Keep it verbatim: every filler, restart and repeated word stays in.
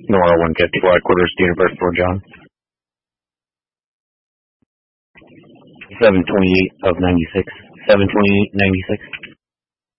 Nora one fifty-four, quarters to Universe for John. seven twenty-eight of ninety-six. seven twenty-eight ninety-six.